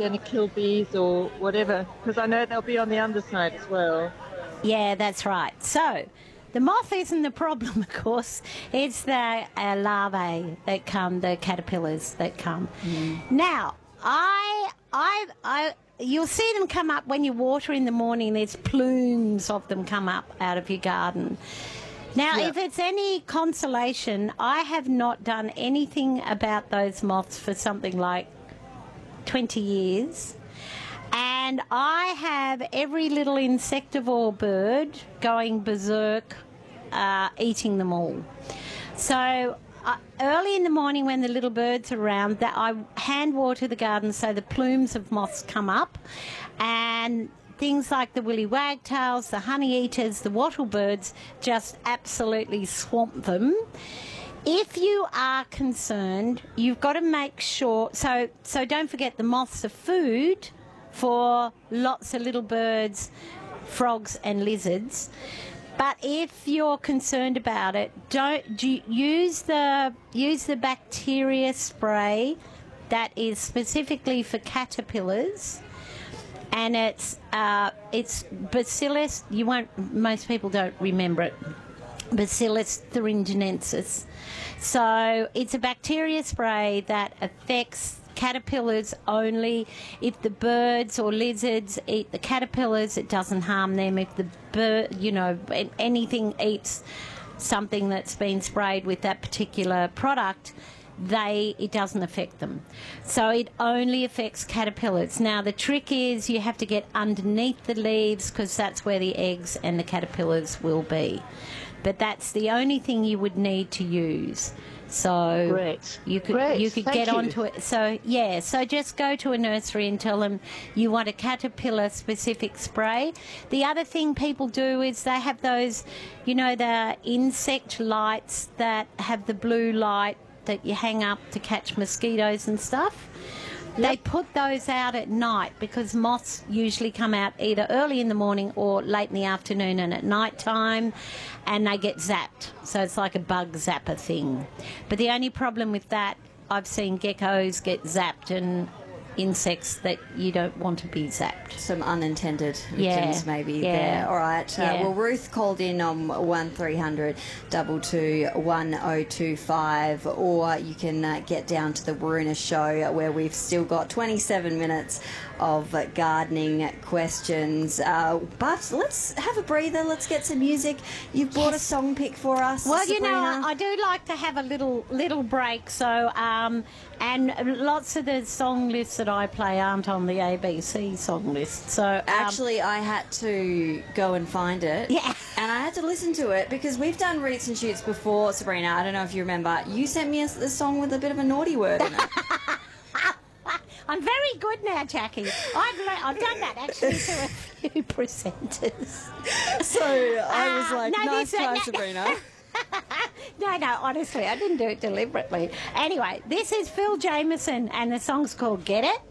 going to kill bees or whatever? Because I know they'll be on the underside as well. Yeah, that's right. So the moth isn't the problem, of course. It's the larvae that come, the caterpillars that come. Now, you'll see them come up when you water in the morning. There's plumes of them come up out of your garden. Now, if it's any consolation, I have not done anything about those moths for something like 20 years. And I have every little insectivore bird going berserk, eating them all. So early in the morning when the little birds are around, that I hand water the garden so the plumes of moths come up, and things like the willy wagtails, the honey eaters, the wattle birds just absolutely swamp them. If you are concerned, you've got to make sure, so don't forget the moths are food for lots of little birds, frogs and lizards. But if you're concerned about it, use the bacteria spray that is specifically for caterpillars, and it's Bacillus. Most people don't remember it. Bacillus thuringiensis. So it's a bacteria spray that affects caterpillars only. If the birds or lizards eat the caterpillars, it doesn't harm them. If the anything eats something that's been sprayed with that particular product, it doesn't affect them. So it only affects caterpillars. Now the trick is you have to get underneath the leaves, because that's where the eggs and the caterpillars will be. But that's the only thing you would need to use. So you could get onto it. So so just go to a nursery and tell them you want a caterpillar specific spray. The other thing people do is they have those, the insect lights that have the blue light that you hang up to catch mosquitoes and stuff. They put those out at night because moths usually come out either early in the morning or late in the afternoon and at night time, and they get zapped. So it's like a bug zapper thing. But the only problem with that, I've seen geckos get zapped and insects that you don't want to be zapped. Some unintended victims maybe there. All right. Well, Ruth called in on 1300 22 1025, or you can get down to the Waruna Show, where we've still got 27 minutes of gardening questions. But let's have a breather. Let's get some music. You've brought a song pick for us, Well, Sabrina. I do like to have a little break. So, and lots of the song lists that I play aren't on the ABC song list. So actually, I had to go and find it. Yeah. And I had to listen to it because we've done Reads and Shoots before, Sabrina. I don't know if you remember. You sent me a song with a bit of a naughty word in it. I'm very good now, Jackie. I've done that actually to a few presenters. So I was like, nice try, Sabrina. No, honestly, I didn't do it deliberately. Anyway, this is Phil Jameson, and the song's called Get It.